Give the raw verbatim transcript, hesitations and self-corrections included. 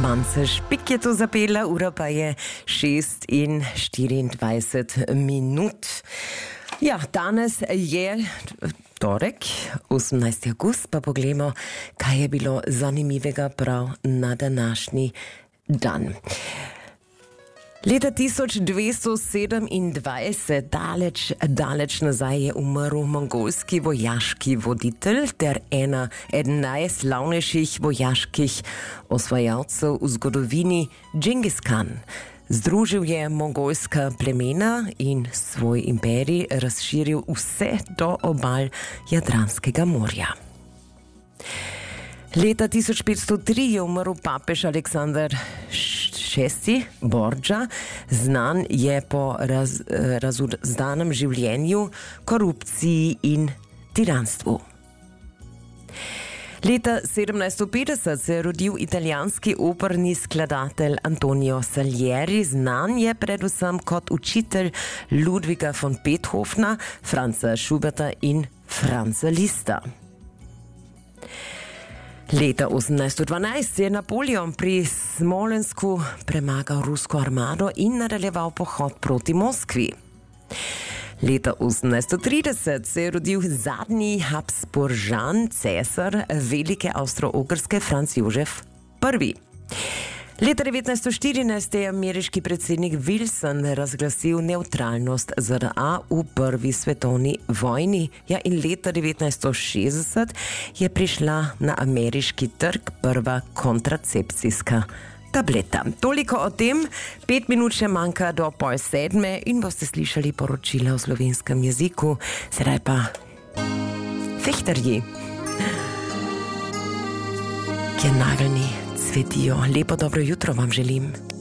dvajset pik je to zapela, ura pa je šest in štiriindvajset minut. Ja, danes je torek, osemnajsti august, pa poglejmo, kaj je bilo zanimivega prav na današnji dan. Leta tisoč dvesto sedemindvajset, daleč, daleč nazaj je umrl mongolski vojaški voditelj ter ena eden najslavnejših vojaških osvajalcev v zgodovini, Džingis Khan. Združil je mongolska plemena in svoj imperij razširil vse do obal Jadranskega morja. Leta tisoč petsto tri je umrl papež Aleksander šesti. Borgia, znan je po raz, razuzdanem življenju, korupciji in tiranstvu. Leta sedemnajststo petdeset se je rodil italijanski operni skladatelj Antonio Salieri, znan je predvsem kot učitelj Ludwiga von Beethovna, Franza Schuberta in Franza Liszta. Leta osemnajststo dvanajst je Napoleon pri Smolensku premagal rusko armado in nadaljeval pohod proti Moskvi. Leta osemnajststo trideset se je rodil zadnji Habsburžan, cesar velike Avstro-Ogrske, Franz Jožef prvi. Leta devetnajststo štirinajst je ameriški predsednik Wilson razglasil nevtralnost Z D A v prvi svetovni vojni. Ja, in leta devetnajststo šestdeset je prišla na ameriški trg prva kontracepcijska tableta. Toliko o tem, pet minut še manjka do pol sedme in boste slišali poročila v slovenskem jeziku. Sedaj pa fehtarji, ki nageljni cvetijo. Lepo dobro jutro vam želim.